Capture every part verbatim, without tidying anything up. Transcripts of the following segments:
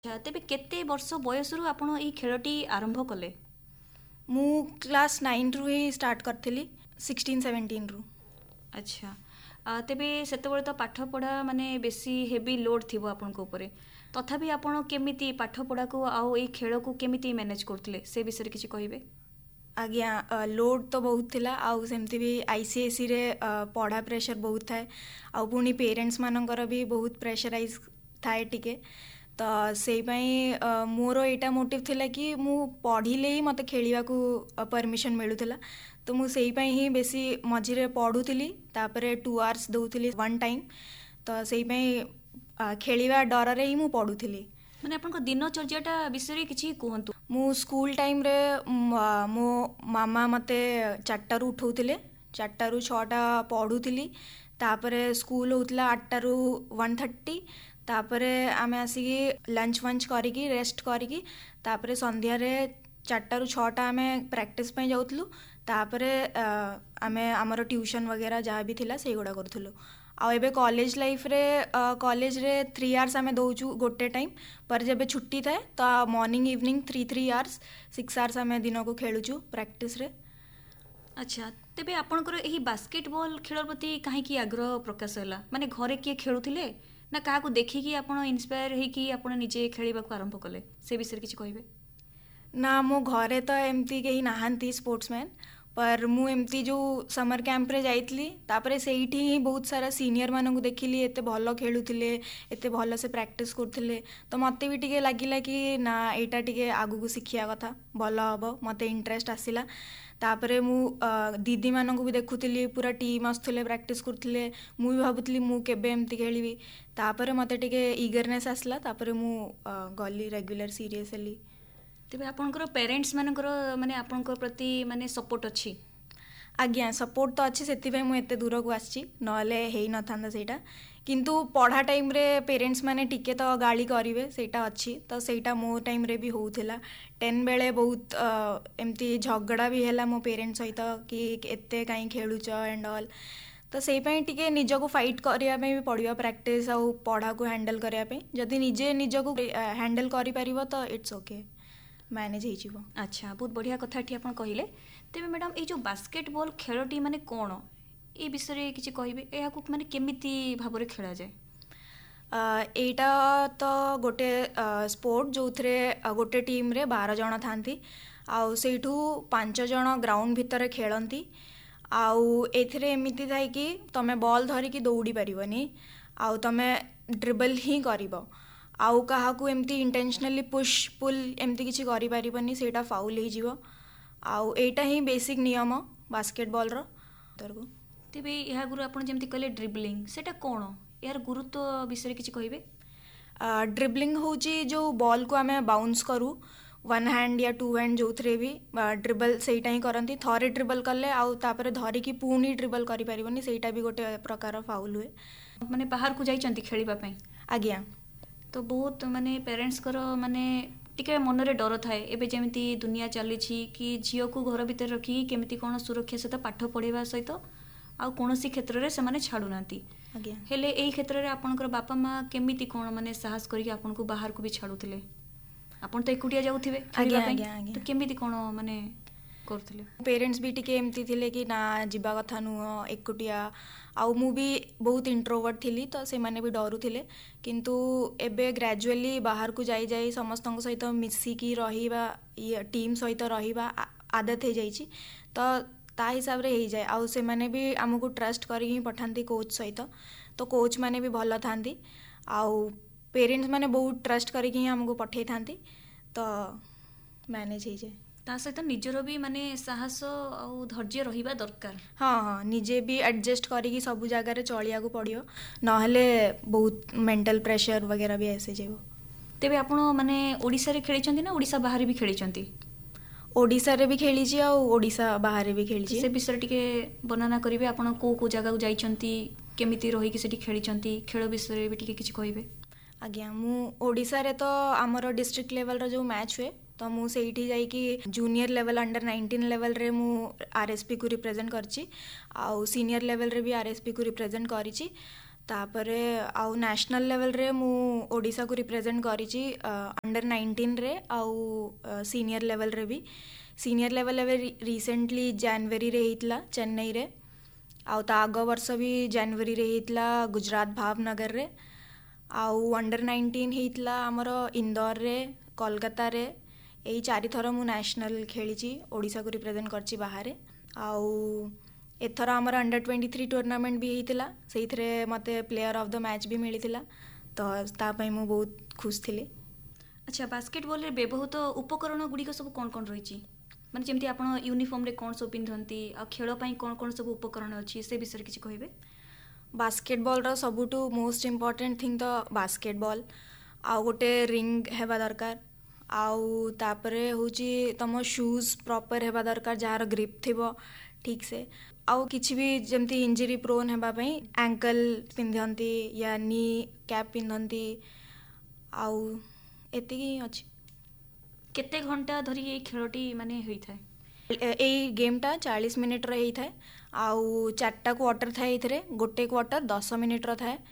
अच्छा तेबे केते वर्ष बयसरू आपण एई खेलटी आरंभ कले? ମୁଁ କ୍ଲାସ୍ ନାଇନ୍ରୁ ହିଁ ଷ୍ଟାର୍ଟ କରିଥିଲି, ସିକ୍ସଟିନ୍ ସେଭେଣ୍ଟିନ୍ରୁ। अच्छा आ, तेबे सेतेबेले तो पाठ पढ़ा माने बेसी हेवी लोड थिबो आपनक ऊपर तथापि आपण केमिति पाठ पढ़ा को आउ एई खेल को केमिति मैनेज करथिले से विषय किछि कहिबे? आज्ञा लोड तो बहुत थिला आउ सेमती भी आईसीएसई रे पढ़ा प्रेशर बहुत थाए आउ पुणी पेरेंट्स मानकर भी बहुत प्रेशराइज थाए टिके तो सेई पई मोर एटा मोटिव थिला कि मु पढ़िले ही मते खेलिबा को परमिशन मिलुथिला तो मु सेई पई ही बेसी मझिरे पढ़ुथिली तापरे टू आवर्स दउथिली वन टाइम तो सेई पई खेलिबा डर रे ही मु पढ़ुथिली। माने आपनक दिनचर्याटा विषय किछि कुहंतु। मु स्कूल टाइम रे म- मो मामा मते चारटारू उठाउथिले, चारटारू छटा पढ़ुथिली तापरे स्कूल होतला आठटारू वन थर्टी तापरे आमे आसिकी लंच वंच करिकी रेस्ट करिकी तापरे संध्या रे चारटारू छटा आमे प्रैक्टिस पई जाउतलु तापरे आमे हमर ट्यूशन वगैरह जहाँ भी थिला सेई गुडा करथुलु। आ एबे कॉलेज लाइफ रे कॉलेज रे थ्री आवर्स आमे दउचु गोटे टाइम पर जेबे छुट्टी थाए तो morning evening three three hours six hours आमे दिन को खेलुचु प्रैक्टिस रे। अच्छा तेबे आपनकर एही बास्केटबॉल खेल प्रति काहे की आग्रह प्रकाश होला माने घरे किए खेलुथिले ना काहाकू देखिकी आपण इंस्पायर हेकी आपण निजे खेलिबा को आरंभ कले से विषय किछि कहिबे? ना मो घरे तो एमती कहीं नहांती स्पोर्ट्समैन पर मु एमती जो समर कैंप रे जाइतली तापरे सेठी ही बहुत सारा सीनियर मानन को देखिली एते भलो खेलुथिले एते भलो से प्रैक्टिस करथिले तो मते भी टिके लागिला कि ना एटा टिके आगु को सिखिया कथा भलो हबो मते इंटरेस्ट आसिला तापरे मु दीदी मानन को भी देखुथिली पूरा टीम आस्थले प्रैक्टिस करथिले मु भी भाबुथिली मु केबे एमती खेलिबी तापरे मते टिके ईगरनेस आसला तापरे मु गली रेगुलर सीरियसली। तेबे आपनकर पेरेंट्स मानकर माने आपनकर प्रति माने सपोर्ट अछि? आज्ञा सपोर्ट तो अच्छी से मुझे एत दूर को आसी ना था सेटा किंतु पढ़ा टाइम रे पेरेंट्स माने टिके तो गाली करेंगे सेटा अच्छी तो सेटा मो टाइम रे भी होउथिला टेन बेले बहुत एमती झगड़ा भी है मो पेरेंट्स सहित कि एते कहीं खेलुच एंड ऑल तो से टिके निज को फाइट करने भी पड़ो प्रैक्टिस आउ पढ़ा को हैंडल करने जदि निजे निज को हैंडल कर तो इट्स ओके मैनेज हो। अच्छा बहुत बढ़िया कथा एठी आपण कहिले तेबे मैडम ए जो बास्केटबॉल खेलटी माने कोन ए विषय किछि कहिबे एहा को माने केमिति भाबरे खेला जाय? एटा तो गोटे स्पोर्ट जो थे गोटे टीम रे बारह जन थांती आउ सेठू पांच जन ग्राउंड भितर खेलती आउ एथिरे एमिति थाई कि तमे बॉल धरिकी दौड़ी पारिबनी आउ तमे ड्रिबल ही करिवो आउ काहाकू एमती इंटेंशनली पुश पुल एमती किसी करि पारिबनी सेटा फाउल हो जिवो आउ एटा ही बेसिक नियम बास्केटबॉल रो तरगु। तेबे एहा गुरु आपण जेमती कहले ड्रिबलिंग सेटा कोन यार गुरुत्व विषय किछि कहिबे? ड्रिबलिंग होची जो बॉल को आमे बाउंस करू वन हैंड या टू हैंड जो थे भी ड्रिबल सेटा ही करंती थरे ड्रिबल कले आउ तापरे धरिकी पुणी ड्रिबल करि पारिबनी सेटा भी गोटे प्रकार फाउल हुए माने बाहर को जाइचंती खेलिबा पई? आज्ञा तो बहुत माने पेरेंट्स कर माने टिके मन रे डर थाए एबे जेमिति दुनिया चली कि झील को घर भितर रखी केमिति कोन सुरक्षा सहित पाठ पढ़ाइबा सहित आ कोनोसी क्षेत्र रे से माने छाडू नांती हेले एई क्षेत्र रे आपनकर बापा माँ केमिति कोन माने साहस करिक आपन को बाहर को भी छाडुथिले आपन तो एकुटिया जाउथिबे खेलिबा पई तो केमिति कोन माने करथिले? पेरेंट्स भी टिके एमती थिले कि ना जिबा कथा नुह एकुटिया आउ मु भी बहुत इंट्रोवर्ट थिली तो से माने भी डरू थिले किंतु एबे ग्रेजुअली बाहर को जाई जाई समस्त सहित मिसिकी रहिबा टीम सहित रहिबा आदत हो जाइछि तो ता हिसाब रे हो जाए आउ से माने भी हमको ट्रस्ट करी ही पठांती कोच सहित तो कोच माने भी भल थांती आउ पेरेंट्स माने बहुत ट्रस्ट करी ही हमको पठे थांती तो मैनेज हो जाए। ता सहित निजर भी माने साहस और धैर्य रहिबा दरकार। हाँ हाँ निजे भी एडजस्ट करी सब जगह रे चलिया को पड़ियो नहले बहुत मेंटल प्रेशर वगैरह भी ऐसे जेबो। तेबे आपण माने ओडिसा रे खेली चंती ना ओडिसा बाहर भी खेली चंती? ओडिसा रे भी खेली छी आ ओडिसा बाहर भी खेली छी। से विषय टिके वर्णना करिवे आपण को को जगह को जाई चंती केमिति रही कि सेठी खेली चंती खेल विषय भी टिके किछ कहिबे? आज्ञा मु ओडिसा रे तो हमर डिस्ट्रिक्ट लेवल रो जो मैच हुए तो मु सेठी जाई कि junior level under nineteen level रे मु आरएसपी को रिप्रेजेंट करची आउ सीनियर लेवल रे भी आरएसपी को रिप्रेजेंट करिची तापरे आउ नेशनल लेवल रे मु ओडिशा को रिप्रेजेंट करिछि अंडर नाइंटीन रे आउ सीनियर लेवल रे भी सीनियर लेवल रे रिसेंटली जनवरी रे हितला चेन्नई रे आउ ता आग वर्ष भी जनवरी रे हितला गुजरात भावनगर रे आउ अंडर नाइंटीन हितला हमर इंदौर रे कोलकाता रे एई चारि थर मु नेशनल खेली ओडिशा को रिप्रेजेंट करछि बाहर आउ एथर आमर अंडर ट्वेंटी थ्री टूर्नामेंट भी होता से मते प्लेयर ऑफ द मैच भी मिलता तो तापाई मु बहुत खुश थी। अच्छा बास्केटबॉल रे व्यवहृत उपकरण गुड़िक सब कौन कौन रही माने जमती आपण यूनिफॉर्म रे कौन सब पिंधती आ खेल पई कौन कौन सब उपकरण अच्छी से विषय किसी कहिबे? बास्केटबॉल रो सबुटू मोस्ट इम्पोर्टेंट थिंग तो बास्केटबॉल आउ गोटे रिंग हेबा दरकार आउ तापरे होची तम शूज प्रॉपर हेबा दरकार जार ग्रिप थिबो ठीक से आउ किछि भी जमती इंजरी प्रोन हेबा पई एंकल पिंधंती या नी कैप पिंधंती आउ एतिकी अछि। केते घंटा धरी ए खेलटी माने होई थाए? ए गेमटा चालीस मिनिट रो होई थाए आउ चारटा क्वार्टर थाए इथरे गोटे क्वार्टर दस मिनिट रो थाए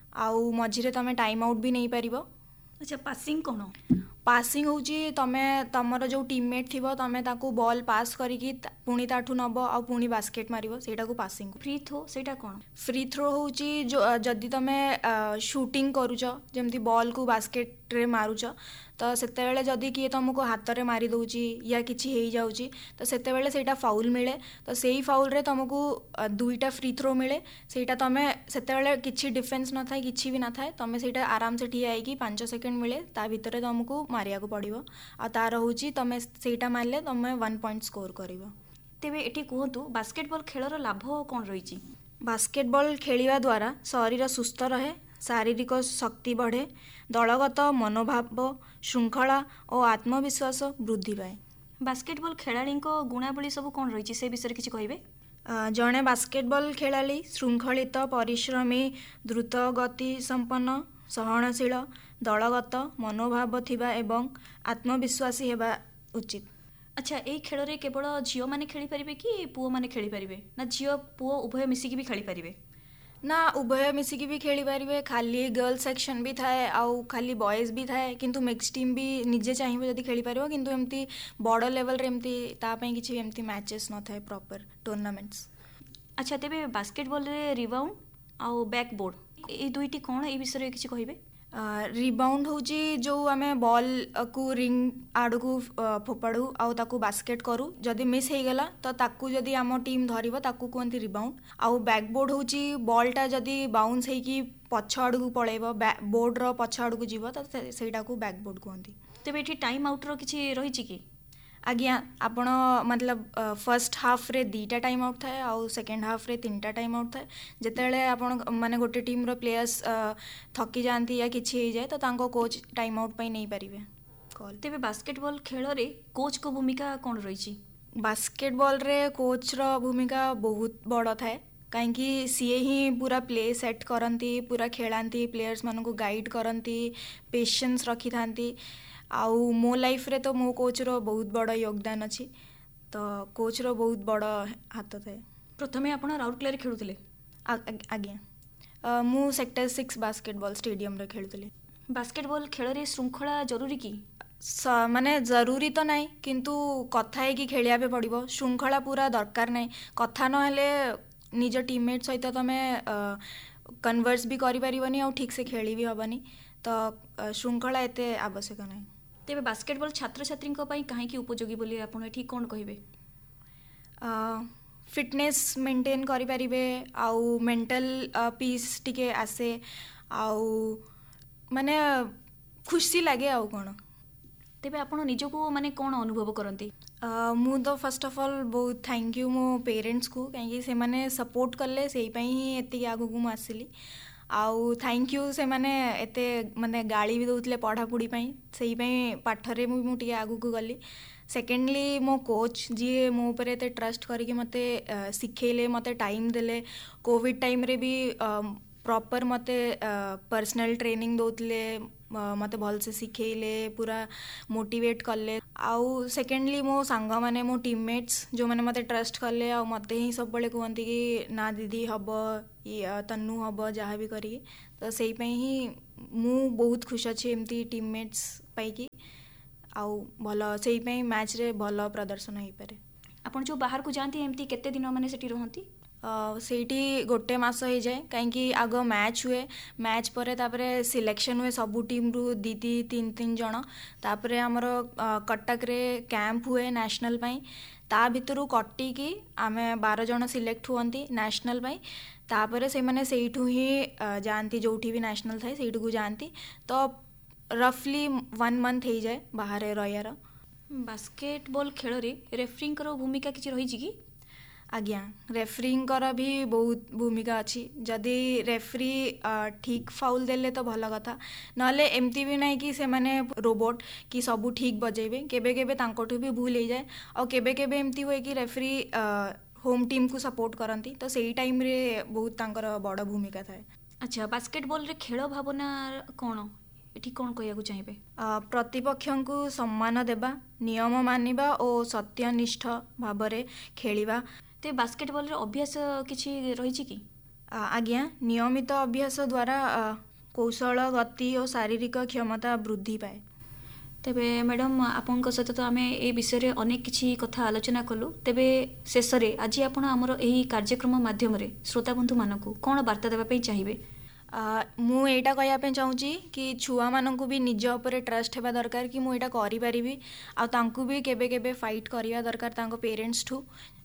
आउ मझिरे तमे टाइम आउट भी नहीं पारिबो। अच्छा पासिंग कोन? पासिंग होची तमे तमर जो टीममेट थिबो तमे ताकू बॉल पास करिकी पुणी ताठू नबो आ पुणी बास्केट मारिबो सेटा को पासिंग। फ्री थ्रो सेटा कोन? फ्री थ्रो होची जो जदी तमे शूटिंग करूचो जेमती बॉल को बास्केट रे मारुचो तो सेते बेले जदी किए तुमको हाथ रे मारी दउची या किछि हेई जाउची तो सेते बेले सेटा फाउल मिले तो सेही फाउल रे तुमको दुईटा फ्री थ्रो मिले सेटा तमे सेते बेले किछि डिफेंस न थाए किछि भी न थाए तमे सेटा आराम से ठिया आइकी पाँच सेकंड मिले ता भितरे तुमको मारिया को पड़िबो आ तार होची तमे सेटा मारले तमे वन पॉइंट स्कोर करिवो। तेबे एठी कहतु बास्केटबॉल खेलर लाभ कोन रहिची? बास्केटबॉल खेलिवा द्वारा शरीर सुस्थ रहे शारीरिक शक्ति बढ़े दलगत मनोभाव श्रृंखला और आत्मविश्वास वृद्धि पाए। बास्केटबॉल खेलाड़ी गुणावली सब कौन रही से विषय किसी कहिबे? जड़े बास्केटबॉल खेलाड़ी श्रृंखलित परिश्रमी द्रुत गति संपन्न सहनशील दलगत मनोभाव थिबा एवं आत्मविश्वासी हेबा उचित। अच्छा यही खेल रे केवल झील मैंने खेली पारिबे कि पुओ मैंने खेली पारिबे ना झील पुओ उभय मिसिकी भी खेली पारिबे? ना उभय मिसिकी भी खेली पारिबे खाली गर्ल्स सेक्शन भी थाए आउ खाली बॉयज भी थाए किंतु मिक्स टीम भी निजे चाहिए जदि खेली पारिबो किंतु एमती बड़ लेवल रे एमती ता पई किछि एमती मैचेस न थाए प्रॉपर टूर्नामेंट्स। अच्छा तेबे बास्केटबॉल रे रिबाउंड आउ बैकबोर्ड ए दुईटी कोन ए विषय किछि कहिबे? रिबाउंड होची जो आमे बॉल को रिंग आड़ को फोपाड़ू आउ ताकू बास्केट करू जदि मिस हो गला तो ताकू जदि आम टीम धरिबो ताकू कहते रिबाउंड आउ बैकबोर्ड होची बॉलटा जदि बाउंस होइकी पछ आड़ को पळेबो बोर्ड रो पछ आड़ को जीवो तो सेटा को बैकबोर्ड कहते। तेबे एठी टाइम आउट रो किछि रहिछि कि? आज्ञा आपण मतलब फर्स्ट हाफ रे दीटा टाइम आउट थाए आउ सेकेंड हाफ रे तीनटा टाइम आउट थाए जेतेले आपण माने गोटे टीम रो प्लेयर्स थकी जानती या किछि हो जाए तो तांको कोच टाइम आउट पई नहीं पारिबे कॉल। तेबे बास्केटबॉल खेल रे कोच को भूमिका कोन रहिछि? बास्केटबॉल रे कोच रो भूमिका बहुत बड़ थाए कहीं सीए ही पूरा प्ले सेट करती पूरा खेलांती प्लेयर्स मान को गाइड करती पेशेंस रखी थांती आउ मो लाइफ रे तो मो कोच रो बहुत बड़ योगदान अच्छी तो कोच रो बहुत बड़ हाथ थाए। प्रथमे आपण राउरकेला रे खेलुथिले? आज्ञा मु सेक्टर सिक्स बास्केटबॉल स्टेडियम रे खेलुथिले। बास्केटबॉल खेल रे श्रृंखला जरूरी की? माने जरूरी तो नहीं किंतु कथा है कि खेलिया पे पड़िबो श्रृंखला पूरा दरकार नहीं कथा न हेले निज टीममेट सहित तमे कन्वर्स भी करि परिबनी और ठीक से खेली भी हबनी तो श्रृंखला एते आवश्यक नहीं। तेबे बास्केटबॉल छात्र छात्री पई काहे की उपयोगी बोली आपण एठी कोन कहिबे? फिटनेस मेंटेन करि परिबे आउ मेंटल पीस टिके आसे आउ माने खुशी लागे आउ कोन। तेबे आपण निजको माने कोन अनुभव करंती? मु तो फर्स्ट ऑफ ऑल बहुत थैंक यू मो पेरेंट्स को कहीं से माने सपोर्ट कले से ही एति आगु को मु आसिली आउ थैंक यू से माने एते माने गाली भी दउतले पढ़ा पढ़ी पई सेही पई पाठरे मु मु टिके आगु को गली। सेकेंडली मो कोच जी मो ऊपर एते ट्रस्ट करके मते सिखेले मते टाइम देले कोविड टाइम रे भी प्रॉपर मते पर्सनल ट्रेनिंग दौले मते भलसे शिखेले पूरा मोटिवेट कले आउ सेकेंडली मो सांग माने मो टीममेट्स जो माने मते ट्रस्ट कले आ मते ही सब बळे कहंती कि ना दीदी हब तन्नू हब जहाँ भी करी तो सेई पई ही मु बहुत खुश अच्छी एमती टीममेट्स पाई कि आउ भल सेई पई मैच रे भल प्रदर्शन होई पारे। आपण जो बाहर को जानती एमती केते दिन माने सेठी रहंती? सेठी गोटे मास हो जाए कहीं आग मैच हुए मैच पर तापरे सिलेक्शन हुए सबू टीम रु दी दी तीन तीन जन तापरे हमर कटक रे कैंप हुए नेशनल पाई ता भितरु कटिकी आमे बारह जन सिलेक्ट हुअंती नेशनल पाई तापरे से माने सेठू ही जानती जोठी भी नेशनल थाए सेठू को जानती तो रफली वन मंथ हो जाए बाहर रहियार। बास्केटबॉल खेल रे रेफरिंग करो भूमिका किछि रही कि? आज्ञा रेफरिंग भी बहुत भूमिका अच्छी जदि रेफरी ठीक फाउल देले तो भल कथा नले एमती भी नहीं कि से माने रोबोट कि सबू ठीक बजेबे केबे केबे तांकोठु भी भूल हो जाए और केबे केबे एमती हुए कि रेफरी होम टीम को सपोर्ट करती तो सही टाइम रे बहुत तांकर बड़ भूमिका थाए। अच्छा बास्केटबॉल रे खेल भावना कौन एठी कौन कहया चाहिए? प्रतिपक्ष को सम्मान देबा नियम मानिबा और सत्यनिष्ठ भाव रे खेलिबा। ते बास्केटबॉल रे अभ्यास किछि रही कि? आज्ञा नियमित अभ्यास द्वारा कौशल गति और शारीरिक क्षमता वृद्धि पाए। तेबे मैडम आपन सहित तो आम ए विषय रे अनेक किछि कथा आलोचना कलु तेबे शेष रे आज आपण हमर एही कार्यक्रम माध्यम रे श्रोता बंधु मानकु कोन वार्ता देबा पई चाहिबे? मु एटा कहया चाहूँगी कि छुआ मानक भी निज उपर ट्रस्ट हेबा दरकार कि मु एटा करि परिबी आ तांकु भी केबे केबे फाइट करिया दरकार तांको पेरेंट्स ठू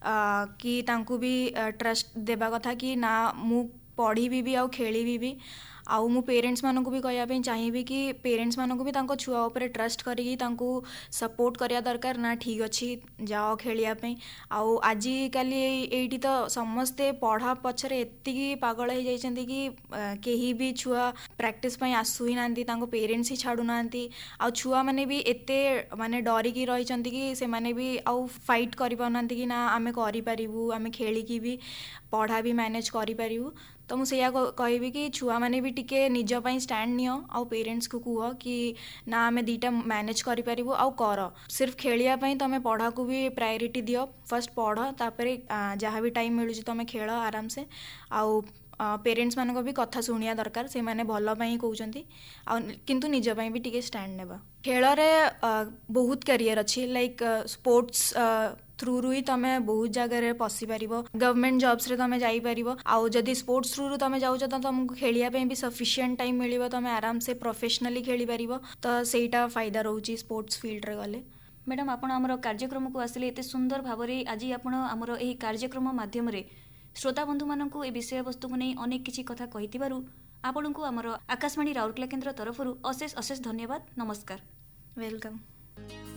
कि तांकु भी ट्रस्ट देबा कथा कि ना मु पढ़ी भी आ खेली भी आउ मु पेरेंट्स मानक भी कहया चाहिए कि पेरेंट्स मानक भी तांको छुआ उपर ट्रस्ट करी तांको सपोर्ट करिया दरकार ना ठीक अच्छी जाओ खेलिया पे आउ आजि काली एठी तो समस्ते पढ़ा पछरे एतिकी पागल हो जाइछन्ती कि केही भी छुआ प्रैक्टिस पई आसु ही नांती तांको पेरेंट्स ही छाडु नांती आउ छुआ माने भी एते माने डरी की रहिछन्ती कि से माने भी आउ फाइट करि पाउनांती कि ना आमे करि परिबु आमे खेली की भी पढ़ा भी मैनेज करि परिबु। तो मुझे कहबी कि छुआ मैंने भी टिके निज पई स्टैंड नियो आउ पेरेंट्स को कह कि ना आमे दीटा मैनेज करि परिबु आउ कर सिर्फ खेलिया पई तमे पढ़ा को भी प्रायोरिटी दियो फर्स्ट पढ़ तापरे जहाँ भी टाइम मिलुछि तमे खेल आराम से आउ पेरेंट्स मानक भी कथा शुणिया दरकार से माने भल पई कहउचंती आ किंतु निज पई भी टिके स्टैंड नेबा। खेल रे बहुत करियर अच्छी लाइक स्पोर्ट्स थ्रू रु ही तमे बहुत जगह पशि पार गवर्नमेंट जॉब्स रे तमे जाई पारिबो आउ जदि स्पोर्ट्स थ्रू रु तमे जाउछ त तुमको खेलिया पे भी सफिशिएंट टाइम मिलिबो तमे आराम से प्रोफेशनली खेली पारिबो तो सेटा फायदा रहउची स्पोर्ट्स फील्ड रे गले। मैडम आपण हमर कार्यक्रम को आसिले एते सुंदर भाबरे आज आपण हमर एही कार्यक्रम माध्यम रे श्रोता बंधु मानकु ए विषय वस्तु को नै अनेक किछि कथा कहितिबारु आपणको हमर आकाशवाणी राउरकेला केन्द्र तरफरु अशेष अशेष धन्यवाद। नमस्कार। वेलकम।